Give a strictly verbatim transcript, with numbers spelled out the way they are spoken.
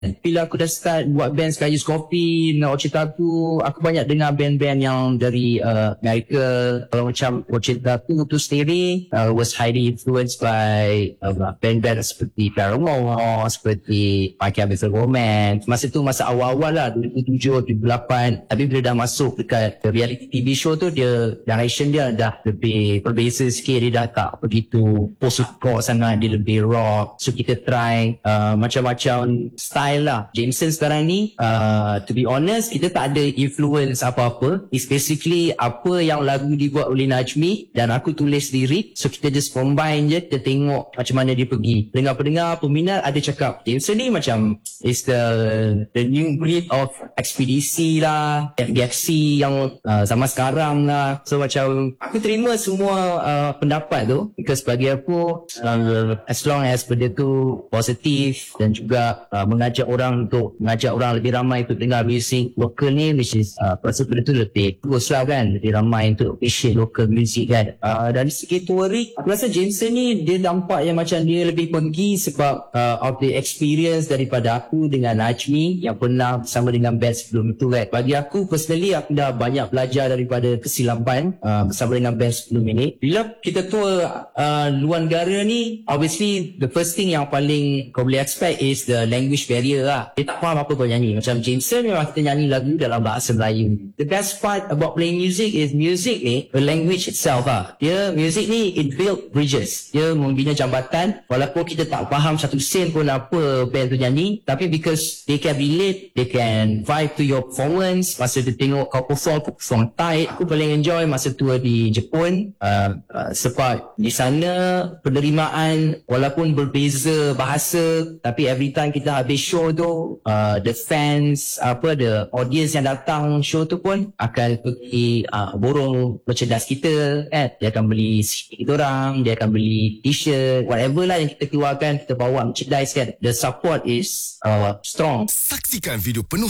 Bila aku dah start buat band Sky Use Coffee, nak cerita aku, aku banyak dengar band-band yang dari uh, Amerika. Kalau macam cerita aku tu sendiri uh, was highly influenced by uh, band-band seperti Paramore, seperti My Chemical Romance. Masa tu masa awal-awal lah, dua ribu tujuh, dua ribu lapan. Tapi bila dah masuk dekat reality T V show tu, dia direction dia dah lebih berbeza sikit. Dia dah tak begitu post-hardcore sangat, dia lebih rock. So kita try uh, macam-macam style lah. Jameson sekarang ni uh, to be honest, kita tak ada influence apa-apa. It's basically apa yang lagu dibuat oleh Najmi dan aku tulis lirik. So kita just combine je, kita tengok macam mana dia pergi. Dengar-pendengar, peminat ada cakap Jameson ni macam is the the new breed of ekspedisi lah, F G X C yang uh, zaman sekarang lah. So macam aku terima semua uh, pendapat tu, because bagi aku uh, as long as benda tu positif dan juga uh, mengajak orang untuk mengajak orang lebih ramai untuk dengar music lokal ni, which is uh, rasa benda tu lebih bagus lah kan, lebih ramai untuk appreciate local music kan. Uh, dari segi touring, aku rasa Jameson ni dia nampak yang macam dia lebih pergi sebab uh, of the experience daripada aku dengan Najmi yang pernah bersama dengan band sebelum itu kan. Bagi aku personally, aku dah banyak belajar daripada kesilapan uh, bersama dengan band sebelum ini. Bila kita tour uh, luar negara ni, obviously the first thing yang paling kau boleh expect is the language barrier lah. Dia tak faham apa kau nyanyi. Macam Jameson memang kita nyanyi lagu dalam bahasa Melayu. The best part about playing music is music ni, the language itself lah. Dia music ni, it build bridges. Dia membina jambatan. Walaupun kita tak faham satu sen pun apa band tu nyanyi, tapi because they can relate, they can vibe to your performance. Masa dia tengok kau perform, kau perform tight. Aku paling enjoy masa tour di Jepun uh, uh, sebab di sana penerimaan walaupun berbeza bahasa, tapi every time kita habis show tu, uh, the fans, apa, the audience yang datang show tu pun akan pergi uh, borong merchandise kita kan. Dia akan beli C D kita orang, dia akan beli t-shirt, whatever lah yang kita keluarkan, kita bawa merchandise kan. The support is uh, strong. Saksikan video penuh